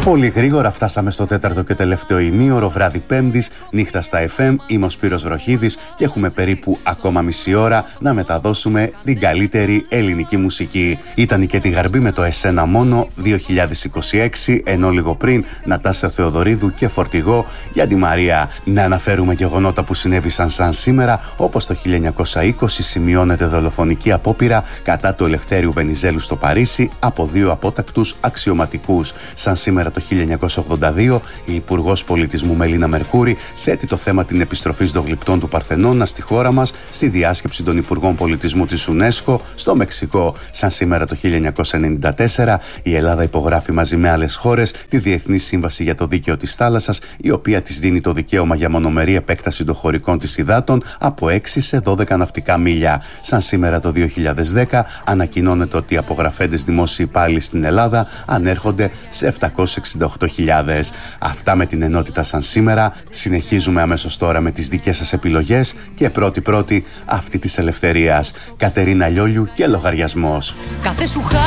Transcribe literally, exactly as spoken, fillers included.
Πολύ γρήγορα φτάσαμε στο τέταρτο και τελευταίο ημίωρο, βράδυ Πέμπτης, νύχτα στα εφ εμ. Είμαι ο Σπύρος Βροχίδης και έχουμε περίπου ακόμα μισή ώρα να μεταδώσουμε την καλύτερη ελληνική μουσική. Ήταν η Κέτη Γαρμπή με το «Εσένα μόνο» δύο χιλιάδες είκοσι έξι, ενώ λίγο πριν Νατάσα Θεοδωρίδου και Φορτηγό για τη Μαρία. Να αναφέρουμε γεγονότα που συνέβησαν σαν σήμερα, όπως το χίλια εννιακόσια είκοσι σημειώνεται δολοφονική απόπειρα κατά του Ελευθέριου Βενιζέλου στο Παρίσι από δύο απότακτους αξιωματικούς. Σαν σήμερα το χίλια εννιακόσια ογδόντα δύο, η Υπουργός Πολιτισμού Μελίνα Μερκούρη θέτει το θέμα την επιστροφής των γλυπτών του Παρθενώνα στη χώρα μας στη διάσκεψη των Υπουργών Πολιτισμού της UNESCO στο Μεξικό. Σαν σήμερα το χίλια εννιακόσια ενενήντα τέσσερα, η Ελλάδα υπογράφει μαζί με άλλες χώρες τη Διεθνή Σύμβαση για το Δίκαιο της Θάλασσας, η οποία της δίνει το δικαίωμα για μονομερή επέκταση των χωρικών της υδάτων από έξι σε δώδεκα ναυτικά μίλια. Σαν σήμερα το δύο χιλιάδες δέκα, ανακοινώνεται ότι οι απογραφέντες δημόσιοι υπάλληλοι στην Ελλάδα ανέρχονται σε επτακόσιες εξήντα οκτώ χιλιάδες. Αυτά με την ενότητα σαν σήμερα. Συνεχίζουμε αμέσως τώρα με τις δικές σας επιλογές και πρώτη-πρώτη αυτή της ελευθερίας. Κατερίνα Λιόλιου και Λογαριασμός. Κάθε σου χάρη